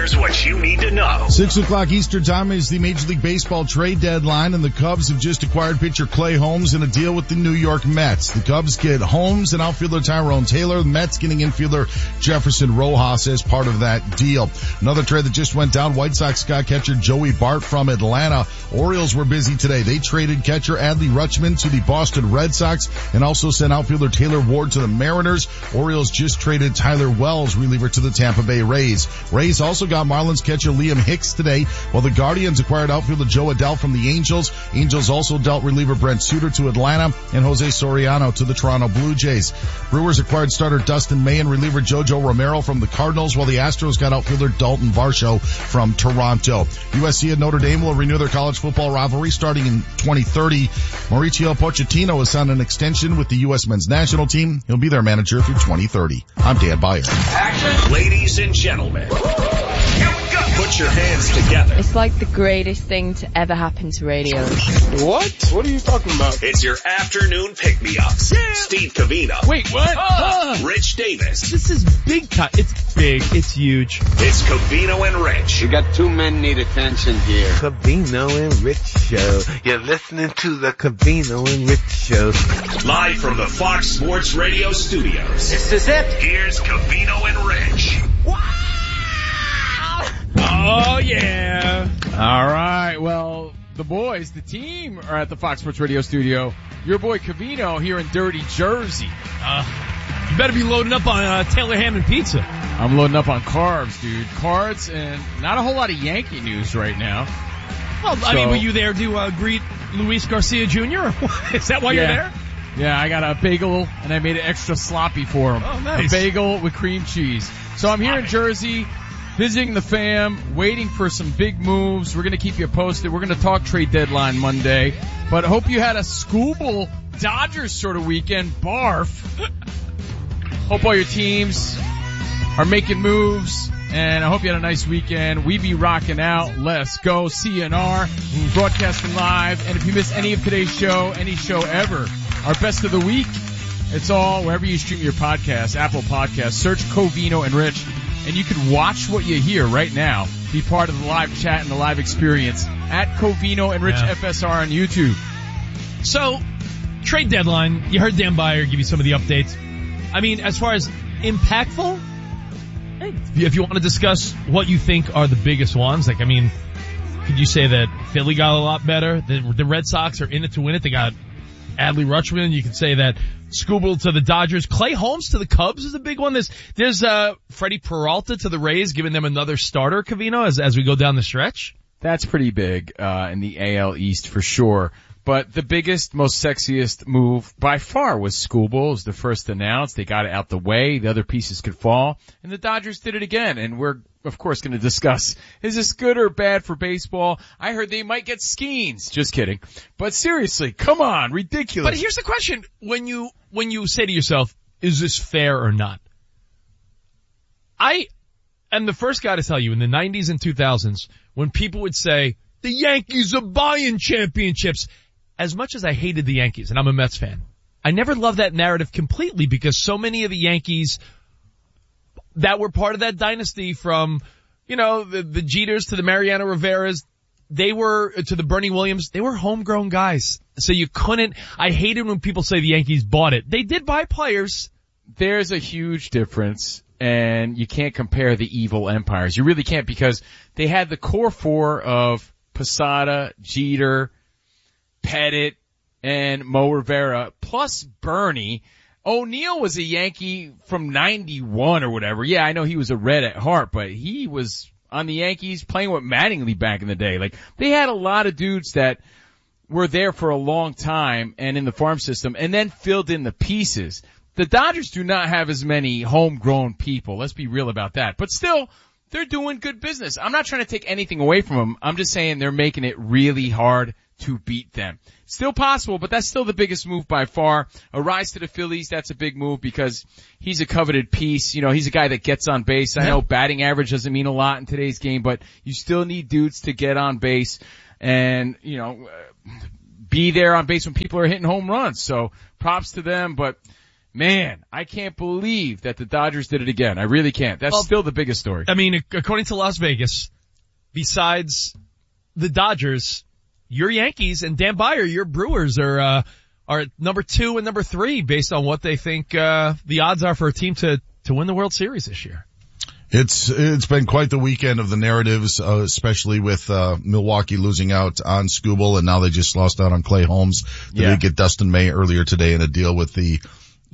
Here's what you need to know. 6 o'clock Eastern time is the Major League Baseball trade deadline, and the Cubs have just acquired pitcher Clay Holmes in a deal with the New York Mets. The Cubs get Holmes and outfielder Tyrone Taylor. The Mets getting infielder Jefferson Rojas as part of that deal. Another trade that just went down, White Sox got catcher Joey Bart from Atlanta. Orioles were busy today. They traded catcher Adley Rutschman to the Boston Red Sox and also sent outfielder Taylor Ward to the Mariners. Orioles just traded Tyler Wells, reliever, to the Tampa Bay Rays. Rays also got Marlins catcher Liam Hicks today, while the Guardians acquired outfielder Joe Adell from the Angels. Angels also dealt reliever Brent Suter to Atlanta and Jose Soriano to the Toronto Blue Jays. Brewers acquired starter Dustin May and reliever JoJo Romero from the Cardinals, while the Astros got outfielder Dalton Varsho from Toronto. USC and Notre Dame will renew their college football rivalry starting in 2030. Mauricio Pochettino has signed an extension with the U.S. men's national team. He'll be their manager through 2030. I'm Dan Byer. Action. Ladies and gentlemen, here we go. Put your hands together. It's like the greatest thing to ever happen to radio. What? What are you talking about? It's your afternoon pick-me-ups. Yeah. Steve Covino. Wait, what? Rich Davis. This is big time. It's big. It's huge. It's Covino and Rich. We got two men need attention here. Covino and Rich Show. You're listening to the Covino and Rich Show. Live from the Fox Sports Radio studios. This is it. Here's Covino and Rich. Oh, yeah. All right. Well, the boys, the team, are at the Fox Sports Radio studio. Your boy Covino here in dirty Jersey. You better be loading up on Taylor ham and pizza. I'm loading up on carbs, dude. Carbs and not a whole lot of Yankee news right now. Well, I mean, were you there to greet Luis Garcia Jr.? Is that why you're there? Yeah, I got a bagel, and I made it extra sloppy for him. Oh, nice. A bagel with cream cheese. So I'm here in Jersey, visiting the fam, waiting for some big moves. We're going to keep you posted. We're going to talk trade deadline Monday. But I hope you had a Scooble Dodgers sort of weekend. Barf. Hope all your teams are making moves. And I hope you had a nice weekend. We be rocking out. Let's go. CNR, broadcasting live. And if you missed any of today's show, any show ever, our best of the week, it's all wherever you stream your podcast, Apple Podcasts. Search Covino and Rich, and you can watch what you hear right now. Be part of the live chat and the live experience at Covino and Rich FSR on YouTube. So, trade deadline. You heard Dan Byer give you some of the updates. I mean, as far as impactful, if you want to discuss what you think are the biggest ones, like, I mean, could you say that Philly got a lot better? The Red Sox are in it to win it. They got Adley Rutschman. You can say that Scooble to the Dodgers. Clay Holmes to the Cubs is a big one. There's Freddie Peralta to the Rays, giving them another starter, Covino, as we go down the stretch. That's pretty big in the AL East for sure. But the biggest, most sexiest move by far was Scooble. It was the first announced. They got it out the way. The other pieces could fall. And the Dodgers did it again. And we're, of course, going to discuss, is this good or bad for baseball? I heard they might get Skeens. Just kidding. But seriously, come on, ridiculous. But here's the question. When you say to yourself, is this fair or not? I am the first guy to tell you in the 90s and 2000s, when people would say, the Yankees are buying championships, as much as I hated the Yankees, and I'm a Mets fan, I never loved that narrative completely because so many of the Yankees that were part of that dynasty, from, you know, the Jeters to the Mariano Riveras, they were, to the Bernie Williams, they were homegrown guys. So you couldn't, I hated when people say the Yankees bought it. They did buy players. There's a huge difference, and you can't compare the evil empires. You really can't, because they had the core four of Posada, Jeter, Pettit, and Mo Rivera, plus Bernie. O'Neill was a Yankee from 91 or whatever. Yeah, I know he was a Red at heart, but he was on the Yankees playing with Mattingly back in the day. Like, they had a lot of dudes that were there for a long time and in the farm system and then filled in the pieces. The Dodgers do not have as many homegrown people. Let's be real about that. But still, they're doing good business. I'm not trying to take anything away from them. I'm just saying they're making it really hard to beat them. Still possible, but that's still the biggest move by far. A rise to the Phillies, that's a big move because he's a coveted piece. You know, he's a guy that gets on base. I know batting average doesn't mean a lot in today's game, but you still need dudes to get on base and, you know, be there on base when people are hitting home runs. So props to them, but Man, I can't believe that the Dodgers did it again. I really can't. That's still the biggest story. I mean, according to Las Vegas, besides the Dodgers, your Yankees and Dan Byer, your Brewers are number 2 and number 3 based on what they think, the odds are for a team to win the World Series this year. It's been quite the weekend of the narratives, especially with Milwaukee losing out on Skubal, and now they just lost out on Clay Holmes. They did get Dustin May earlier today in a deal with the